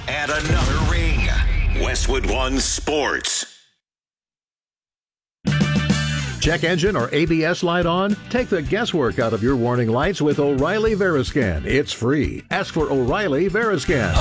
Add another ring. Westwood One Sports. Check engine or ABS light on? Take the guesswork out of your warning lights with O'Reilly Veriscan. It's free. Ask for O'Reilly Veriscan.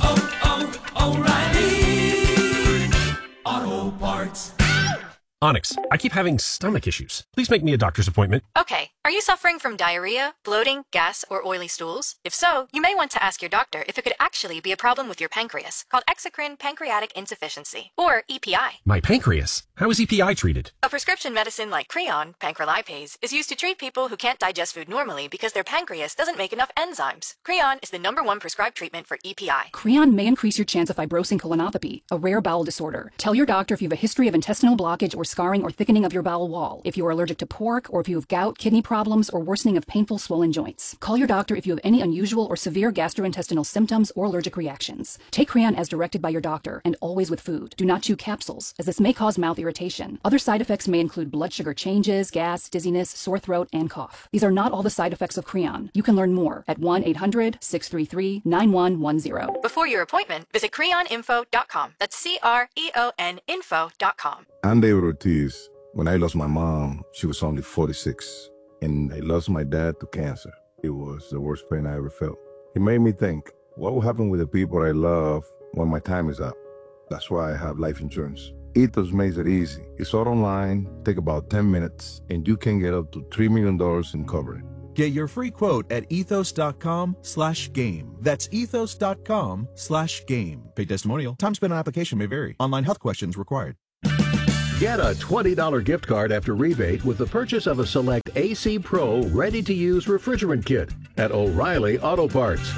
O'Reilly Auto Parts. Onyx, I keep having stomach issues. Please make me a doctor's appointment. Okay, are you suffering from diarrhea, bloating, gas, or oily stools? If so, you may want to ask your doctor if it could actually be a problem with your pancreas, called exocrine pancreatic insufficiency, or EPI. My pancreas? How is EPI treated? A prescription medicine like Creon, pancrelipase, is used to treat people who can't digest food normally because their pancreas doesn't make enough enzymes. Creon is the #1 prescribed treatment for EPI. Creon may increase your chance of fibrosing colonopathy, a rare bowel disorder. Tell your doctor if you have a history of intestinal blockage or scarring or thickening of your bowel wall, if you are allergic to pork, or if you have gout, kidney problems, or worsening of painful swollen joints. Call your doctor if you have any unusual or severe gastrointestinal symptoms or allergic reactions. Take Creon as directed by your doctor, and always with food. Do not chew capsules, as this may cause mouth irritation. Other side effects may include blood sugar changes, gas, dizziness, sore throat, and cough. These are not all the side effects of Creon. You can learn more at 1-800-633-9110. Before your appointment, visit creoninfo.com. That's CREON info.com. I'm David Ortiz. When I lost my mom, she was only 46, and I lost my dad to cancer. It was the worst pain I ever felt. It made me think, what will happen with the people I love when my time is up? That's why I have life insurance. Ethos makes it easy. It's all online, take about 10 minutes, and you can get up to $3 million in coverage. Get your free quote at ethos.com/game. That's ethos.com/game. Paid testimonial. Time spent on application may vary. Online health questions required. Get a $20 gift card after rebate with the purchase of a select AC Pro ready-to-use refrigerant kit at O'Reilly Auto Parts.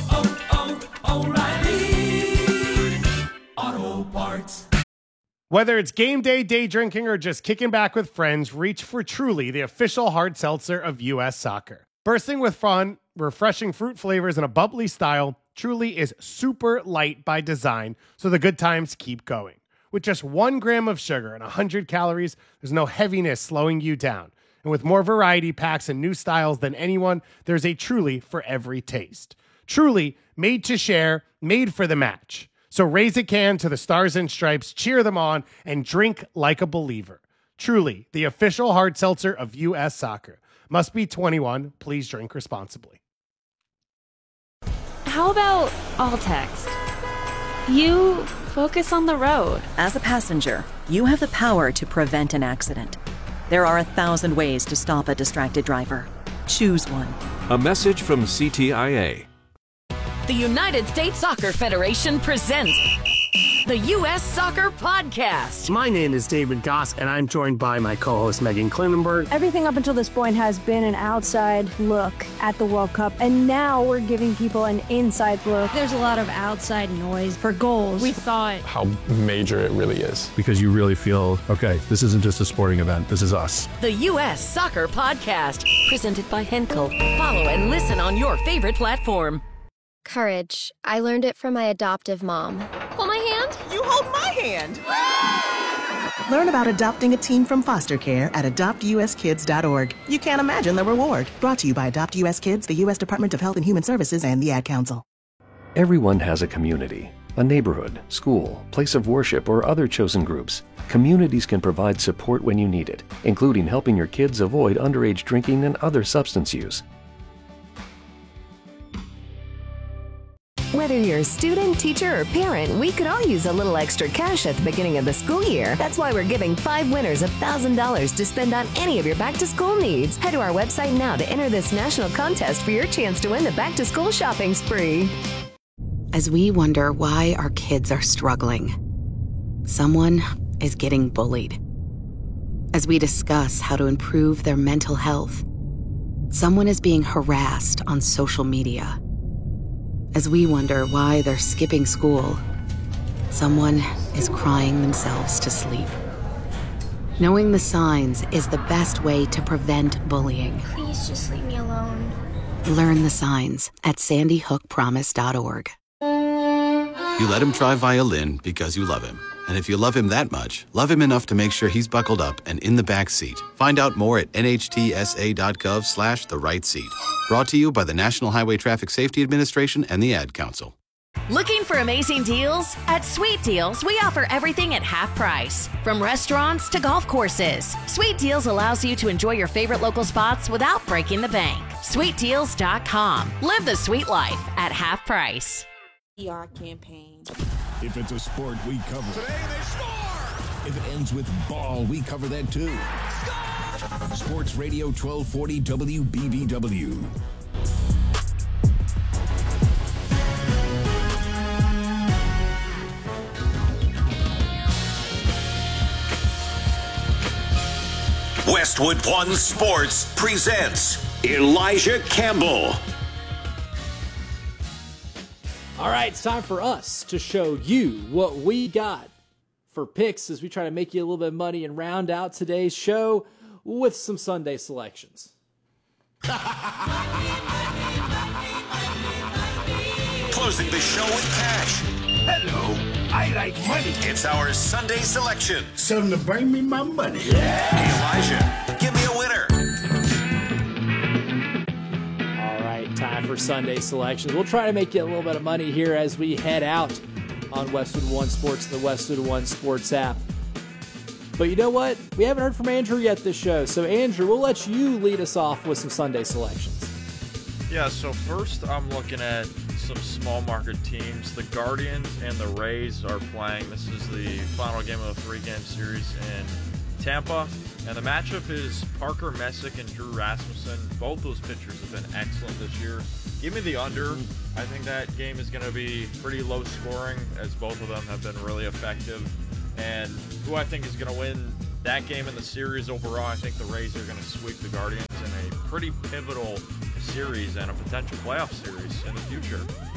O'Reilly Auto Parts. Whether it's game day, day drinking, or just kicking back with friends, reach for Truly, the official hard seltzer of U.S. Soccer. Bursting with fun, refreshing fruit flavors, and a bubbly style, Truly is super light by design, so the good times keep going. With just 1 gram of sugar and 100 calories, there's no heaviness slowing you down. And with more variety packs and new styles than anyone, there's a Truly for every taste. Truly, made to share, made for the match. So raise a can to the Stars and Stripes, cheer them on, and drink like a believer. Truly, the official hard seltzer of U.S. Soccer. Must be 21. Please drink responsibly. How about all text? You focus on the road. As a passenger, you have the power to prevent an accident. There are 1,000 ways to stop a distracted driver. Choose one. A message from CTIA. The United States Soccer Federation presents the U.S. Soccer Podcast. My name is David Goss, and I'm joined by my co-host Megan Klinenberg. Everything up until this point has been an outside look at the World Cup, and now we're giving people an inside look. There's a lot of outside noise for goals. We thought how major it really is. Because you really feel, okay, this isn't just a sporting event, this is us. The U.S. Soccer Podcast, presented by Henkel. Follow and listen on your favorite platform. Courage. I learned it from my adoptive mom. Hold my hand. You hold my hand. Learn about adopting a teen from foster care at adoptuskids.org. You can't imagine the reward. Brought to you by Adopt US Kids, the U.S. Department of Health and Human Services, and the Ad Council. Everyone has a community, a neighborhood, school, place of worship, or other chosen groups. Communities can provide support when you need it, including helping your kids avoid underage drinking and other substance use. Whether you're a student, teacher, or parent, we could all use a little extra cash at the beginning of the school year. That's why we're giving 5 winners $1,000 to spend on any of your back-to-school needs. Head to our website now to enter this national contest for your chance to win the back-to-school shopping spree. As we wonder why our kids are struggling, someone is getting bullied. As we discuss how to improve their mental health, someone is being harassed on social media. As we wonder why they're skipping school, someone is crying themselves to sleep. Knowing the signs is the best way to prevent bullying. Please just leave me alone. Learn the signs at sandyhookpromise.org. You let him try violin because you love him. And if you love him that much, love him enough to make sure he's buckled up and in the back seat. Find out more at nhtsa.gov/the right seat. Brought to you by the National Highway Traffic Safety Administration and the Ad Council. Looking for amazing deals? At Sweet Deals, we offer everything at half price. From restaurants to golf courses, Sweet Deals allows you to enjoy your favorite local spots without breaking the bank. SweetDeals.com. Live the sweet life at half price. PR campaign. If it's a sport, we cover it. Today they score! If it ends with ball, we cover that too. Score! Sports Radio 1240 WBBW. Westwood One Sports presents Elijah Campbell. All right, it's time for us to show you what we got for picks as we try to make you a little bit of money and round out today's show with some Sunday selections. Closing the show with cash. Hello, I like money. It's our Sunday selection. Something to bring me my money. Hey, Elijah, give me a winner. All right, time for Sunday selections. We'll try to make you a little bit of money here as we head out on Westwood One Sports, the Westwood One Sports app. But you know what? We haven't heard from Andrew yet this show. So, Andrew, we'll let you lead us off with some Sunday selections. Yeah, so first I'm looking at some small market teams. The Guardians and the Rays are playing. This is the final game of a 3-game series in Tampa. And the matchup is Parker Messick and Drew Rasmussen. Both those pitchers have been excellent this year. Give me the under. I think that game is going to be pretty low scoring as both of them have been really effective. And who I think is going to win that game in the series overall, I think the Rays are going to sweep the Guardians in a pretty pivotal series and a potential playoff series in the future.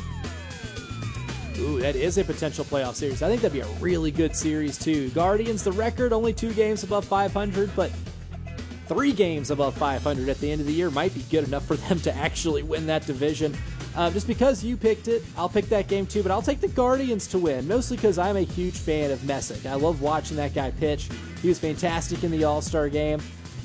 Ooh, that is a potential playoff series. I think that'd be a really good series, too. Guardians, the record, only 2 games above 500, but 3 games above 500 at the end of the year might be good enough for them to actually win that division. Just because you picked it, I'll pick that game, too, but I'll take the Guardians to win, mostly because I'm a huge fan of Messick. I love watching that guy pitch. He was fantastic in the All-Star game.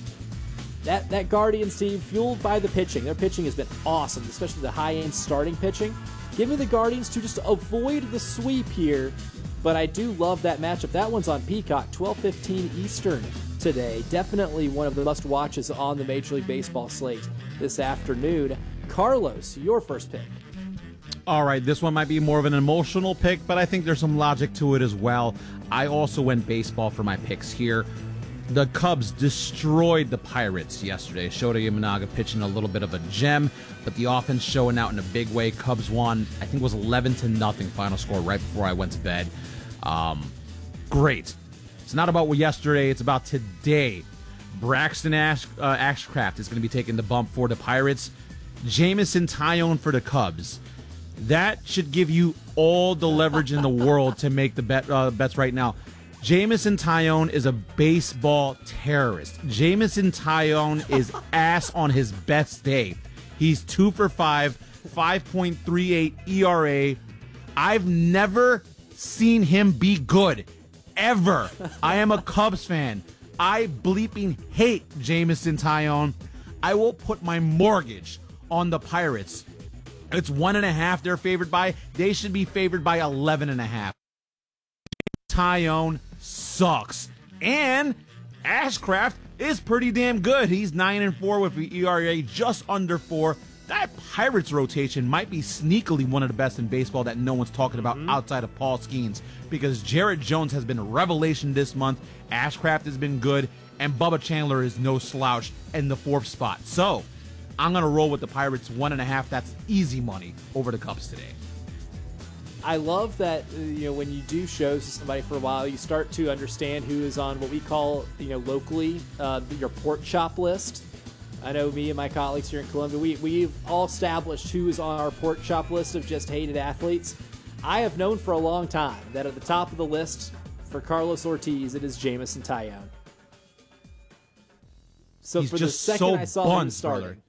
That Guardians team, fueled by the pitching. Their pitching has been awesome, especially the high-end starting pitching. Give me the Guardians to just avoid the sweep here, but I do love that matchup. That one's on Peacock, 12:15 Eastern today. Definitely one of the must-watches on the Major League Baseball slate this afternoon. Carlos, your first pick. All right, this one might be more of an emotional pick, but I think there's some logic to it as well. I also went baseball for my picks here. The Cubs destroyed the Pirates yesterday. Shota Imanaga pitching a little bit of a gem, but the offense showing out in a big way. Cubs won, I think it was 11-0 final score right before I went to bed. Great. It's not about yesterday, it's about today. Braxton Ashcraft is going to be taking the bump for the Pirates. Jameson Taillon for the Cubs. That should give you all the leverage in the world to make the bets right now. Jameson Taillon is a baseball terrorist. Jameson Taillon is ass on his best day. He's 2 for 5, 5.38 ERA. I've never seen him be good, ever. I am a Cubs fan. I bleeping hate Jameson Taillon. I will put my mortgage on the Pirates. It's 1.5 they're favored by. They should be favored by 11.5. Taillon sucks. And Ashcraft is pretty damn good. He's 9-4 with the ERA just under 4. That Pirates rotation might be sneakily one of the best in baseball that no one's talking about outside of Paul Skeens, because Jarrett Jones has been a revelation this month. Ashcraft has been good, and Bubba Chandler is no slouch in the 4th spot. So I'm going to roll with the Pirates 1.5. That's easy money over the Cubs today. I love that, when you do shows to somebody for a while, you start to understand who is on what we call, locally, your pork chop list. I know me and my colleagues here in Columbia, we've all established who is on our pork chop list of just hated athletes. I have known for a long time that at the top of the list for Carlos Ortiz, it is Jameson Taillon. So He's for just the second so I saw him buns, starting.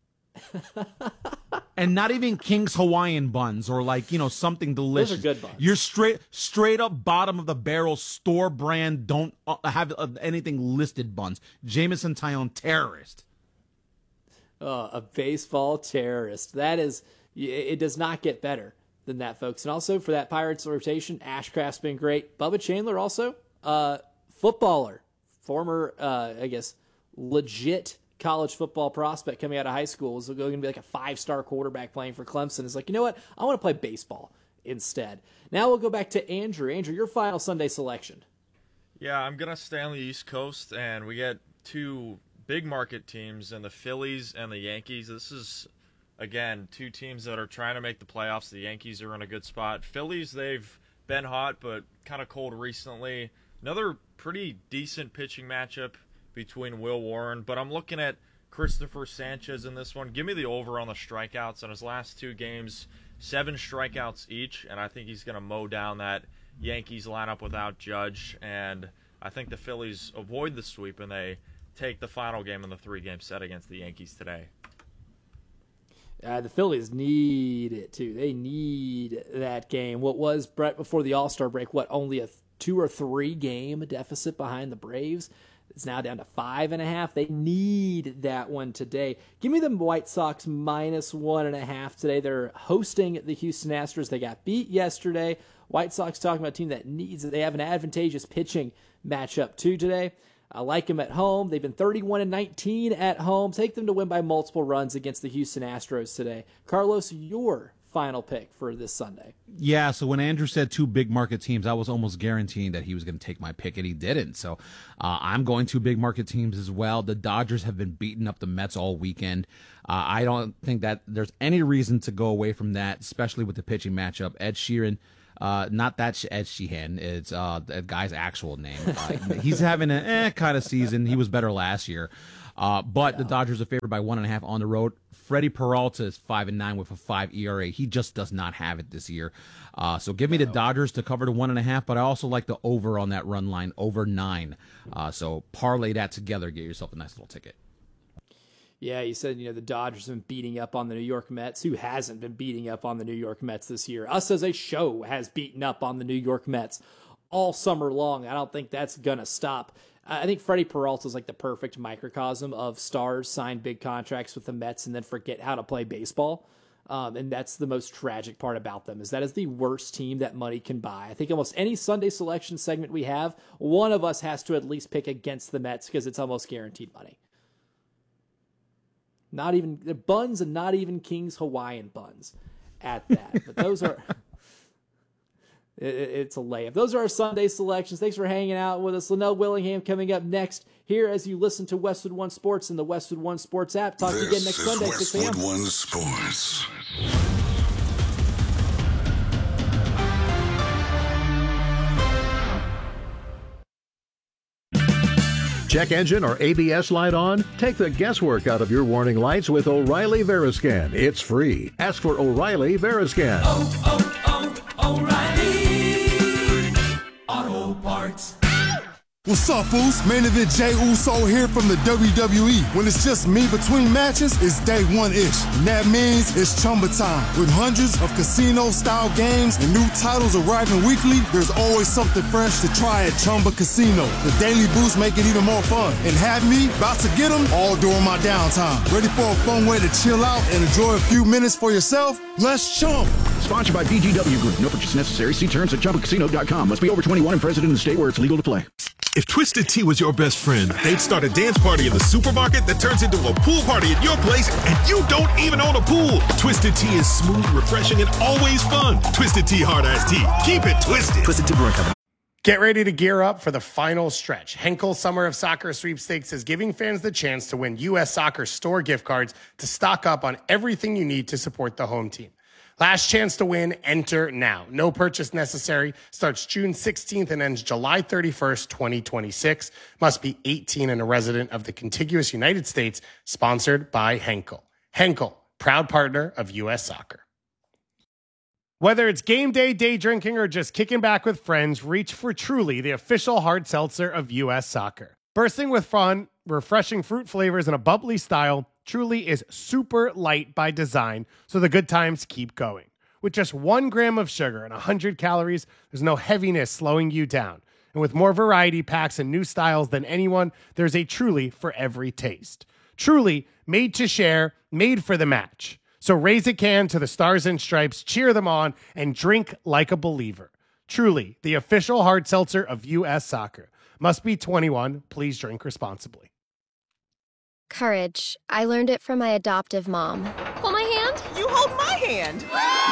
And not even King's Hawaiian buns or something delicious. Those are good buns. You're straight up bottom of the barrel store brand, don't have anything listed buns. Jameson Taillon terrorist. A baseball terrorist. That is, it does not get better than that, folks. And also for that Pirates rotation, Ashcraft's been great. Bubba Chandler also, footballer, former, legit college football prospect coming out of high school, is going to be like a 5-star quarterback playing for Clemson. Is like, you know what? I want to play baseball instead. Now we'll go back to Andrew. Andrew, your final Sunday selection. Yeah, I'm going to stay on the East Coast, and we get two big market teams in the Phillies and the Yankees. This is, again, two teams that are trying to make the playoffs. The Yankees are in a good spot. Phillies, they've been hot, but kind of cold recently. Another pretty decent pitching matchup between Will Warren, but I'm looking at Christopher Sanchez in this one. Give me the over on the strikeouts. In his last 2 games, 7 strikeouts each, and I think he's going to mow down that Yankees lineup without Judge, and I think the Phillies avoid the sweep and they take the final game in the 3-game set against the Yankees today. The Phillies need it, too. They need that game. What was, Brett, before the All-Star break, only a 2 or 3 game deficit behind the Braves? It's now down to 5.5. They need that one today. Give me the White Sox -1.5 today. They're hosting the Houston Astros. They got beat yesterday. White Sox talking about a team that needs it. They have an advantageous pitching matchup too today. I like them at home. They've been 31-19 at home. Take them to win by multiple runs against the Houston Astros today. Carlos, your final pick for this Sunday. Yeah, so when Andrew said 2 big market teams, I was almost guaranteeing that he was going to take my pick, and he didn't. So I'm going 2 big market teams as well. The Dodgers have been beating up the Mets all weekend. I don't think that there's any reason to go away from that, especially with the pitching matchup. Ed Sheeran, not that Ed Sheehan, it's that guy's actual name. He's having a kind of season. He was better last year. But the Dodgers are favored by 1.5 on the road. Freddie Peralta is 5-9 with a 5 ERA. He just does not have it this year. So give me the Dodgers to cover the 1.5, but I also like the over on that run line, over 9. So parlay that together, get yourself a nice little ticket. Yeah, you said, the Dodgers have been beating up on the New York Mets. Who hasn't been beating up on the New York Mets this year? Us as a show has beaten up on the New York Mets all summer long. I don't think that's going to stop. I think Freddie Peralta is like the perfect microcosm of stars sign big contracts with the Mets and then forget how to play baseball. And that's the most tragic part about them, is that is the worst team that money can buy. I think almost any Sunday selection segment we have, one of us has to at least pick against the Mets because it's almost guaranteed money. Not even the buns, and not even King's Hawaiian buns at that. But those are... It's a layup. Those are our Sunday selections. Thanks for hanging out with us. Linnell Willingham coming up next here as you listen to Westwood One Sports and the Westwood One Sports app. Talk to you again next Sunday, 6 a.m. Westwood One Sports. Check engine or ABS light on? Take the guesswork out of your warning lights with O'Reilly Veriscan. It's free. Ask for O'Reilly Veriscan. O'Reilly Auto Parts. What's up, fools? Main event Jey Uso here from the WWE. When it's just me between matches, it's day one-ish. And that means it's Chumba time. With hundreds of casino-style games and new titles arriving weekly, there's always something fresh to try at Chumba Casino. The daily boosts make it even more fun. And have me about to get them all during my downtime. Ready for a fun way to chill out and enjoy a few minutes for yourself? Let's chump. Sponsored by BGW Group. No purchase necessary. See terms at ChumbaCasino.com. Must be over 21 and present in the state where it's legal to play. If Twisted Tea was your best friend, they'd start a dance party in the supermarket that turns into a pool party at your place, and you don't even own a pool. Twisted Tea is smooth, refreshing, and always fun. Twisted Tea Hard Iced Tea. Keep it twisted. Twisted Tea Brewing Company. Get ready to gear up for the final stretch. Henkel Summer of Soccer Sweepstakes is giving fans the chance to win U.S. Soccer store gift cards to stock up on everything you need to support the home team. Last chance to win, enter now. No purchase necessary. Starts June 16th and ends July 31st, 2026. Must be 18 and a resident of the contiguous United States. Sponsored by Henkel. Henkel, proud partner of U.S. Soccer. Whether it's game day, day drinking, or just kicking back with friends, reach for Truly, the official hard seltzer of U.S. Soccer. Bursting with fun, refreshing fruit flavors, and a bubbly style, Truly is super light by design, so the good times keep going. With just 1 gram of sugar and 100 calories, there's no heaviness slowing you down. And with more variety packs and new styles than anyone, there's a Truly for every taste. Truly, made to share, made for the match. So raise a can to the Stars and Stripes, cheer them on, and drink like a believer. Truly, the official hard seltzer of U.S. Soccer. Must be 21. Please drink responsibly. Courage. I learned it from my adoptive mom. Hold my hand. You hold my hand.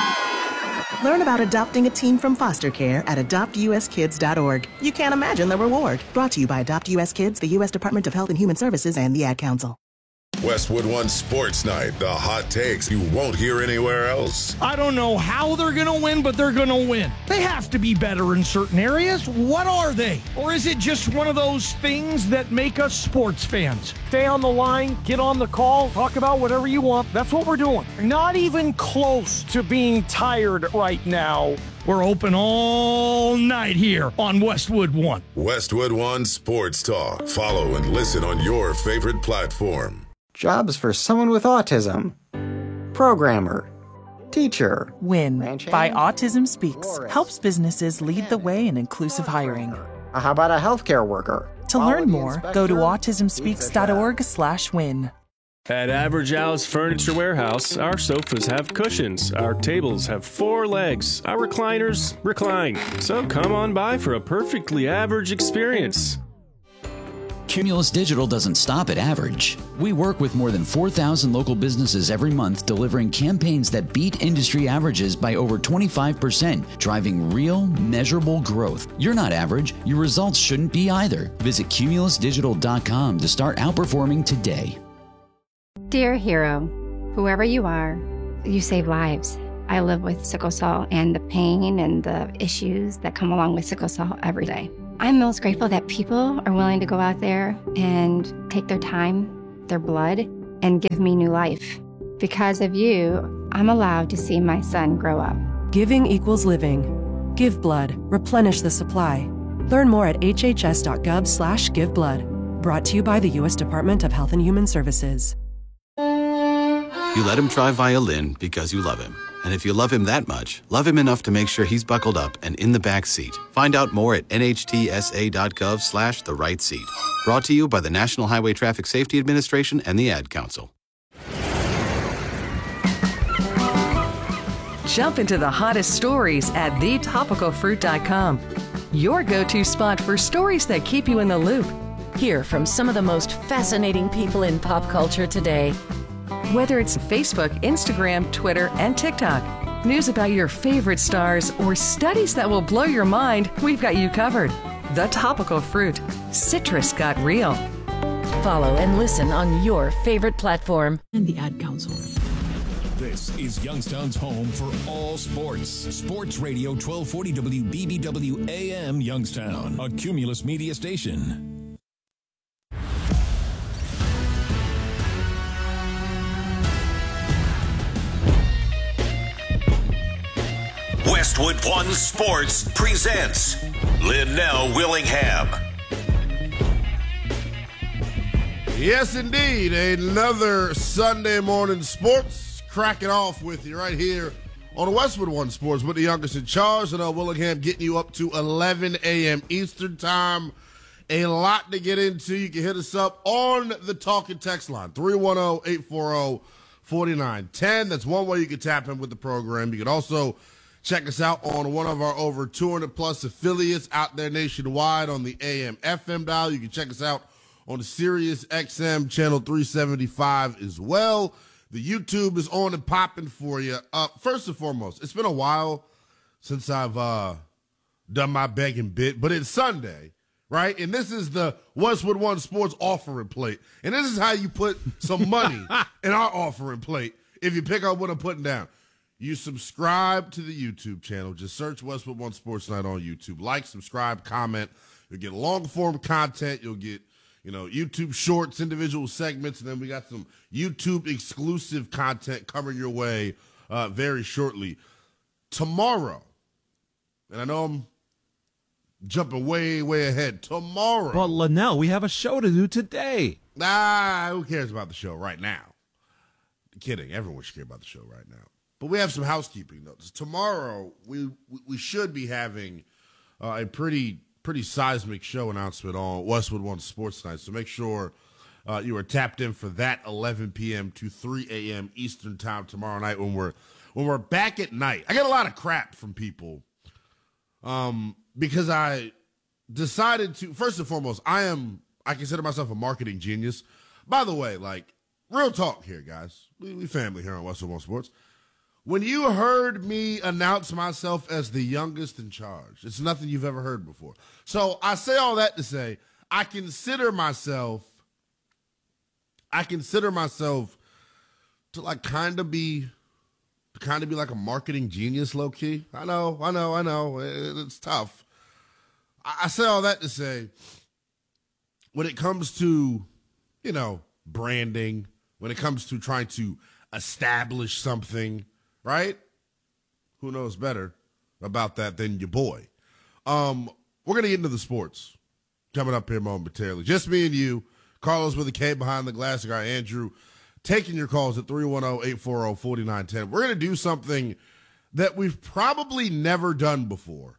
Learn about adopting a team from foster care at adoptuskids.org. You can't imagine the reward. Brought to you by Adopt US Kids, the U.S. Department of Health and Human Services, and the Ad Council. Westwood One Sports Night. The hot takes you won't hear anywhere else. I don't know how they're going to win, but they're going to win. They have to be better in certain areas. What are they? Or is it just one of those things that make us sports fans? Stay on the line, get on the call, talk about whatever you want. That's what we're doing. Not even close to being tired right now. We're open all night here on Westwood One. Westwood One Sports Talk. Follow and listen on your favorite platform. Jobs for someone with autism. Programmer. Teacher. WIN by Autism Speaks helps businesses lead the way in inclusive hiring. How about a healthcare worker? To learn more, go to autismspeaks.org/win. At Average Al's Furniture Warehouse, our sofas have cushions, our tables have 4 legs, our recliners recline. So come on by for a perfectly average experience. Cumulus Digital doesn't stop at average. We work with more than 4,000 local businesses every month, delivering campaigns that beat industry averages by over 25%, driving real, measurable growth. You're not average. Your results shouldn't be either. Visit cumulusdigital.com to start outperforming today. Dear hero, whoever you are, you save lives. I live with sickle cell and the pain and the issues that come along with sickle cell every day. I'm most grateful that people are willing to go out there and take their time, their blood, and give me new life. Because of you, I'm allowed to see my son grow up. Giving equals living. Give blood. Replenish the supply. Learn more at hhs.gov/giveblood. Brought to you by the U.S. Department of Health and Human Services. You let him try violin because you love him. And if you love him that much, love him enough to make sure he's buckled up and in the back seat. Find out more at nhtsa.gov/the right seat. Brought to you by the National Highway Traffic Safety Administration and the Ad Council. Jump into the hottest stories at thetopicalfruit.com. Your go-to spot for stories that keep you in the loop. Hear from some of the most fascinating people in pop culture today. Whether it's Facebook, Instagram, Twitter, and TikTok, news about your favorite stars, or studies that will blow your mind, we've got you covered. The Topical Fruit. Citrus got real. Follow and listen on your favorite platform. And the Ad Council. This is Youngstown's home for all sports. Sports Radio 1240 WBBW AM Youngstown, a Cumulus media station. Westwood One Sports presents Linnell Willingham. Yes, indeed. Another Sunday morning sports cracking off with you right here on Westwood One Sports with the youngest in charge. Linnell Willingham getting you up to 11 a.m. Eastern time. A lot to get into. You can hit us up on the talk and text line, 310-840-4910. That's one way you can tap in with the program. You can also check us out on one of our over 200-plus affiliates out there nationwide on the AM FM dial. You can check us out on the Sirius XM channel 375 as well. The YouTube is on and popping for you. First and foremost, it's been a while since I've done my begging bit, but it's Sunday, right? And this is the Westwood One Sports offering plate. And this is how you put some money in our offering plate if you pick up what I'm putting down. You subscribe to the YouTube channel. Just search Westwood One Sports Night on YouTube. Like, subscribe, comment. You'll get long-form content. You'll get, YouTube shorts, individual segments, and then we got some YouTube-exclusive content coming your way very shortly. Tomorrow, and I know I'm jumping way, way ahead. Tomorrow. But, Linnell, we have a show to do today. Who cares about the show right now? Kidding. Everyone should care about the show right now. But we have some housekeeping notes. Tomorrow, we should be having a pretty seismic show announcement on Westwood One Sports Night. So make sure you are tapped in for that 11 p.m. to 3 a.m. Eastern time tomorrow night when we're back at night. I get a lot of crap from people because I decided to, first and foremost, I consider myself a marketing genius. By the way, like, real talk here, guys. We family here on Western One Sports. When you heard me announce myself as the youngest in charge, it's nothing you've ever heard before. So I say all that to say I consider myself to like kind of be like a marketing genius, low key. I know. It's tough. I say all that to say, when it comes to, branding, when it comes to trying to establish something, right? Who knows better about that than your boy? We're going to get into the sports coming up here momentarily. Just me and you. Carlos with a K behind the glass. Guy Andrew taking your calls at 310-840-4910. We're going to do something that we've probably never done before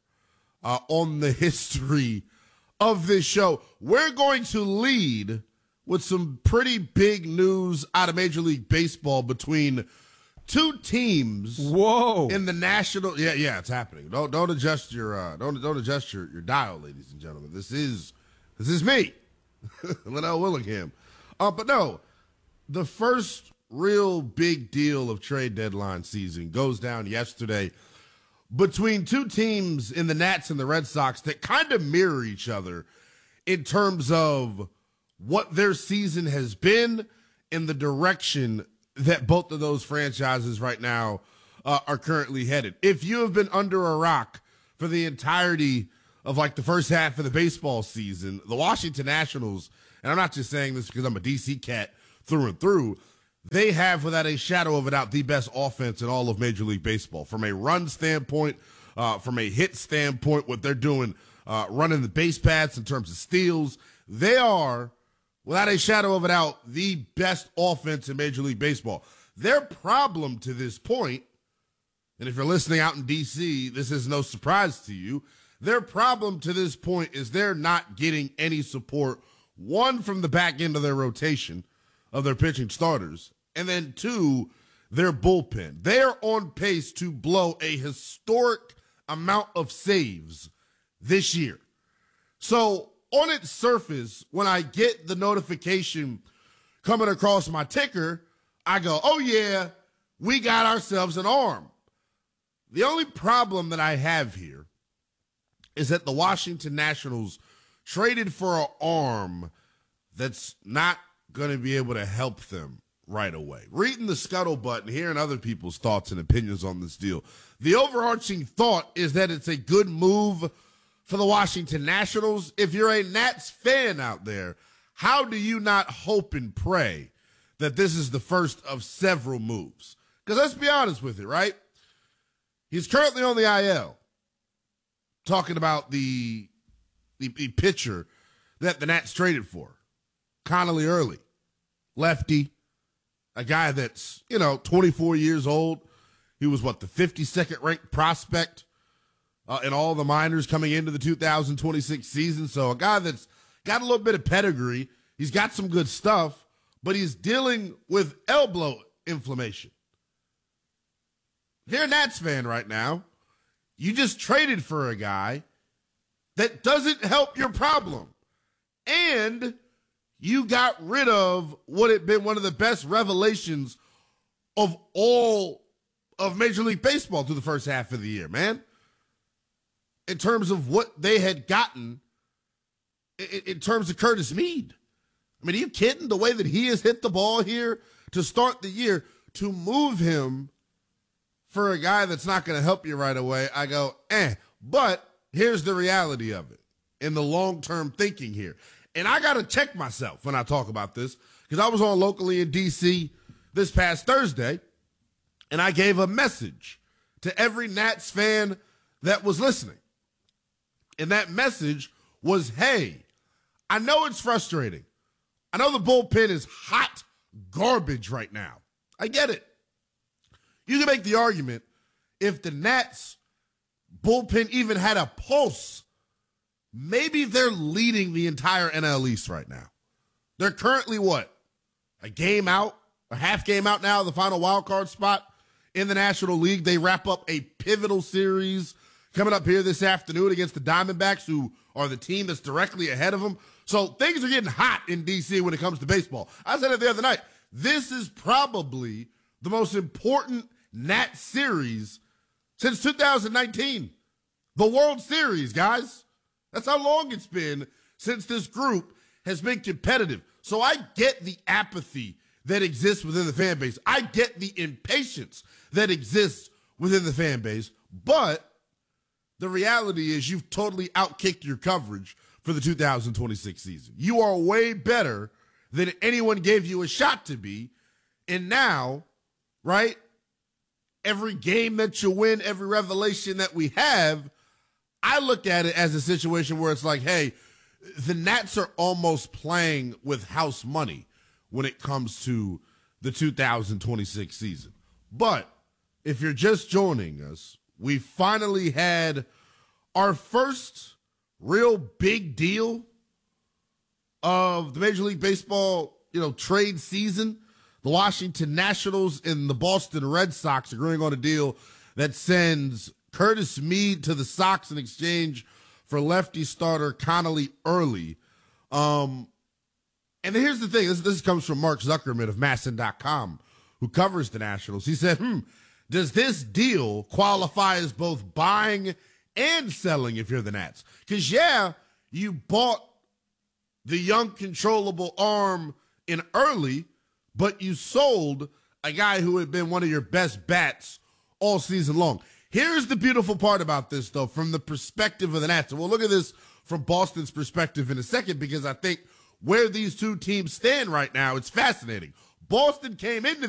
on the history of this show. We're going to lead with some pretty big news out of Major League Baseball between two teams. Whoa! In the national, yeah, it's happening. Don't adjust your don't adjust your dial, ladies and gentlemen. This is me, Linnell Willingham. But no, the first real big deal of trade deadline season goes down yesterday between two teams in the Nats and the Red Sox that kind of mirror each other in terms of what their season has been in the direction that both of those franchises right now are currently headed. If you have been under a rock for the entirety of like the first half of the baseball season, the Washington Nationals, and I'm not just saying this because I'm a DC cat through and through, they have, without a shadow of a doubt, the best offense in all of Major League Baseball. From a run standpoint, from a hit standpoint, what they're doing, running the base paths in terms of steals, they are, without a shadow of a doubt, the best offense in Major League Baseball. Their problem to this point, and if you're listening out in D.C., this is no surprise to you, their problem to this point is they're not getting any support, one, from the back end of their rotation of their pitching starters, and then two, their bullpen. They're on pace to blow a historic amount of saves this year. So, on its surface, when I get the notification coming across my ticker, I go, oh yeah, we got ourselves an arm. The only problem that I have here is that the Washington Nationals traded for an arm that's not going to be able to help them right away. Reading the scuttlebutt and hearing other people's thoughts and opinions on this deal, the overarching thought is that it's a good move for the Washington Nationals. If you're a Nats fan out there, how do you not hope and pray that this is the first of several moves? Because let's be honest with you, right? He's currently on the IL. Talking about the pitcher that the Nats traded for, Connolly Early, lefty, a guy that's, 24 years old. He was, the 52nd ranked prospect in all the minors coming into the 2026 season. So a guy that's got a little bit of pedigree. He's got some good stuff, but he's dealing with elbow inflammation. If you're a Nats fan right now, you just traded for a guy that doesn't help your problem. And you got rid of what had been one of the best revelations of all of Major League Baseball through the first half of the year, man. In terms of what they had gotten in terms of Curtis Mead. I mean, are you kidding? The way that he has hit the ball here to start the year, to move him for a guy that's not going to help you right away, I go, But here's the reality of it in the long-term thinking here. And I got to check myself when I talk about this, because I was on locally in D.C. this past Thursday, and I gave a message to every Nats fan that was listening. And that message was, hey, I know it's frustrating. I know the bullpen is hot garbage right now. I get it. You can make the argument if the Nats bullpen even had a pulse, maybe they're leading the entire NL East right now. They're currently what? A game out, a half game out now, the final wild card spot in the National League. They wrap up a pivotal series coming up here this afternoon against the Diamondbacks, who are the team that's directly ahead of them. So things are getting hot in D.C. when it comes to baseball. I said it the other night. This is probably the most important Nat series since 2019. The World Series, guys. That's how long it's been since this group has been competitive. So I get the apathy that exists within the fan base. I get the impatience that exists within the fan base. But the reality is you've totally outkicked your coverage for the 2026 season. You are way better than anyone gave you a shot to be. And now, right, every game that you win, every revelation that we have, I look at it as a situation where it's like, hey, the Nats are almost playing with house money when it comes to the 2026 season. But if you're just joining us, we finally had our first real big deal of the Major League Baseball, trade season. The Washington Nationals and the Boston Red Sox agreeing on a deal that sends Curtis Mead to the Sox in exchange for lefty starter Connolly Early. And here's the thing. This comes from Mark Zuckerman of MASN.com, who covers the Nationals. He said, does this deal qualify as both buying and selling if you're the Nats? Because, you bought the young, controllable arm in Early, but you sold a guy who had been one of your best bats all season long. Here's the beautiful part about this, though, from the perspective of the Nats. And we'll look at this from Boston's perspective in a second, because I think where these two teams stand right now, it's fascinating. Boston came into